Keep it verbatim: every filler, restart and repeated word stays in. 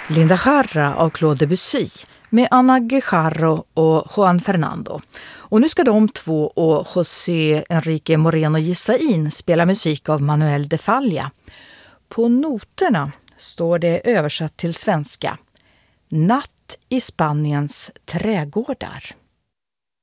Linda Jara av Claude Debussy med Ana Guijarro och Juan Fernando. Och nu ska de två och José Enrique Moreno Gistain spela musik av Manuel de Falla. På noterna står det översatt till svenska: Natt i Spaniens trädgårdar.